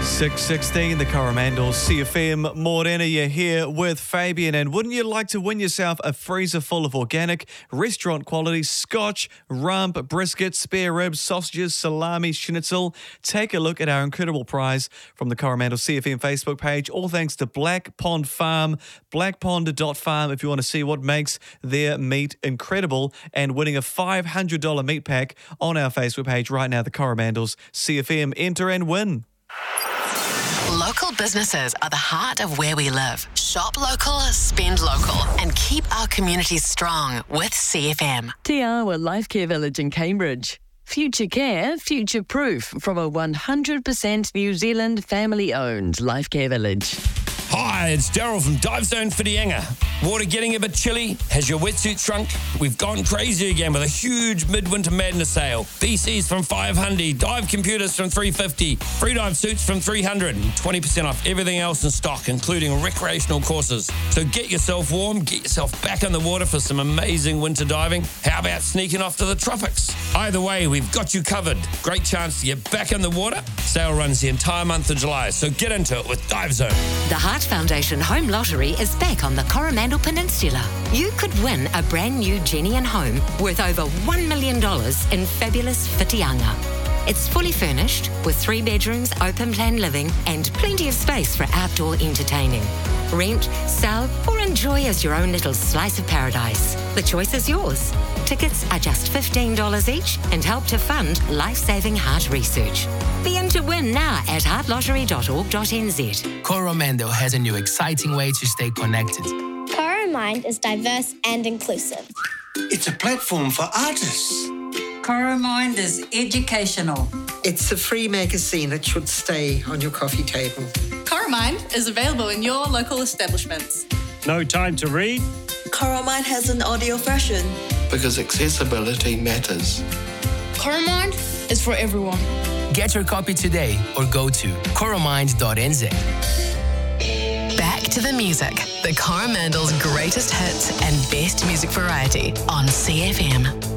6:16, the Coromandel CFM. Morena, you're here with Fabian, and wouldn't you like to win yourself a freezer full of organic, restaurant quality Scotch, rump, brisket, spare ribs, sausages, salami, schnitzel? Take a look at our incredible prize from the Coromandel CFM Facebook page, all thanks to Black Pond Farm, blackpond.farm if you want to see what makes their meat incredible, and winning a $500 meat pack on our Facebook page right now, the Coromandel's CFM. Enter and win. Local businesses are the heart of where we live. Shop local, spend local, and keep our communities strong with CFM. Te Awa Life Care Village in Cambridge. Future care, future proof from a 100% New Zealand family-owned life care village. Hi, it's Daryl from Dive Zone Whitianga. Water getting a bit chilly? Has your wetsuit shrunk? We've gone crazy again with a huge midwinter madness sale. VCs from $500, dive computers from $350, free dive suits from $300, and 20% off everything else in stock, including recreational courses. So get yourself warm, get yourself back in the water for some amazing winter diving. How about sneaking off to the tropics? Either way, we've got you covered. Great chance to get back in the water. Sale runs the entire month of July, so get into it with Dive Zone. The Heart Foundation Home Lottery is back on the Coromandel Peninsula. You could win a brand new Genian home worth over $1 million in fabulous Whitianga. It's fully furnished with 3 bedrooms, open plan living, and plenty of space for outdoor entertaining. Rent, sell, or enjoy as your own little slice of paradise. The choice is yours. Tickets are just $15 each and help to fund life-saving heart research. Be in to win now at heartlottery.org.nz. Coromandel has a new exciting way to stay connected. Coromind is diverse and inclusive. It's a platform for artists. Coromind is educational. It's a free magazine that should stay on your coffee table. Coromind is available in your local establishments. No time to read? Coromind has an audio version. Because accessibility matters. Coromind is for everyone. Get your copy today or go to coromind.nz. Back to the music. The Coromandel's greatest hits and best music variety on CFM.